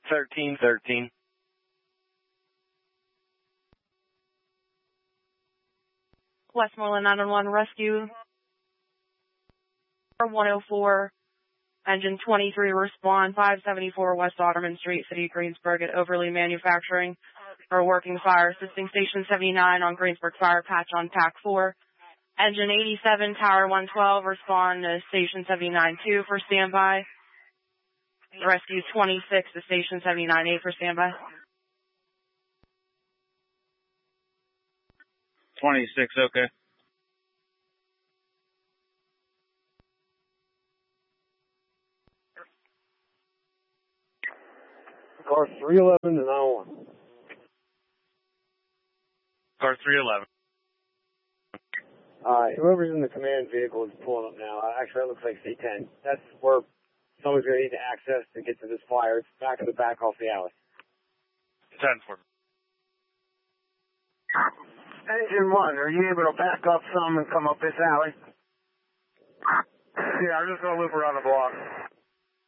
1313. Westmoreland 911 rescue. 104, engine 23, respond 574 West Otterman Street, City of Greensburg at Overly Manufacturing. For working fire, assisting station 79 on Greensburg Fire Patch on Pack 4. Engine 87, Tower 112, respond to station 79-2 for standby. Rescue 26 to station 79-8 for standby. 26, okay. Car 311 to 911. Car 311. Whoever's in the command vehicle is pulling up now. Actually, that looks like C10. That's where someone's going to need to access to get to this fire. It's back in the back off the alley. 10-4. Engine 1, are you able to back up some and come up this alley? Yeah, I'm just going to loop around the block.